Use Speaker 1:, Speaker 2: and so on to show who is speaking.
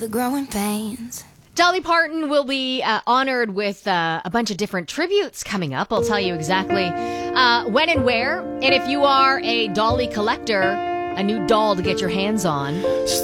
Speaker 1: The growing pains.
Speaker 2: Dolly Parton will be honored with a bunch of different tributes coming up. I'll tell you exactly when and where. And if you are a Dolly collector, a new doll to get your hands on,